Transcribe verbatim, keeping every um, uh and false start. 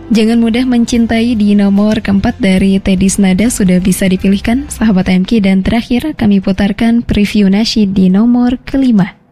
Jangan mudah mencintai di nomor keempat dari Teddy Snada sudah bisa dipilihkan sahabat M K. Dan terakhir kami putarkan preview nasyid di nomor kelima.